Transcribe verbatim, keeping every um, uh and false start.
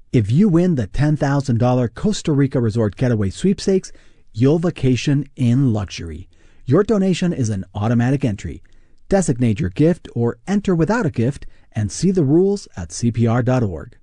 If you win the ten thousand dollars Costa Rica Resort Getaway Sweepstakes, you'll vacation in luxury. Your donation is an automatic entry. Designate your gift or enter without a gift and see the rules at C P R dot org.